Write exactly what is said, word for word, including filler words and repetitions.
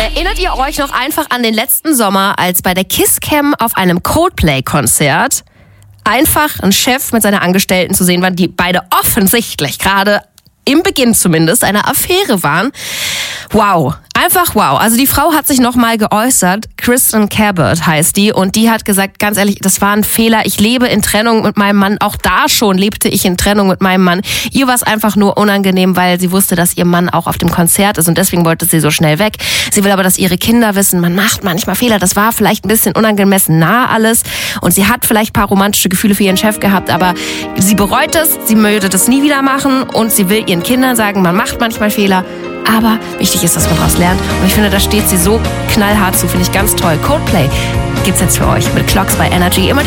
Erinnert ihr euch noch einfach an den letzten Sommer, als bei der Kisscam auf einem Coldplay-Konzert einfach ein Chef mit seiner Angestellten zu sehen waren, die beide offensichtlich gerade im Beginn zumindest eine Affäre waren? Wow, einfach wow. Also die Frau hat sich nochmal geäußert, Kristen Cabot heißt die, und die hat gesagt, ganz ehrlich, das war ein Fehler, ich lebe in Trennung mit meinem Mann, auch da schon lebte ich in Trennung mit meinem Mann. Ihr war es einfach nur unangenehm, weil sie wusste, dass ihr Mann auch auf dem Konzert ist und deswegen wollte sie so schnell weg. Sie will aber, dass ihre Kinder wissen, man macht manchmal Fehler, das war vielleicht ein bisschen unangemessen nah alles und sie hat vielleicht ein paar romantische Gefühle für ihren Chef gehabt, aber sie bereut es, sie möchte das nie wieder machen und sie will ihren Kindern sagen, man macht manchmal Fehler, aber wichtig ist, dass man daraus lernt. Und ich finde, da steht sie so knallhart zu, finde ich ganz toll. Coldplay gibt's jetzt für euch mit Clocks bei Energy. Immer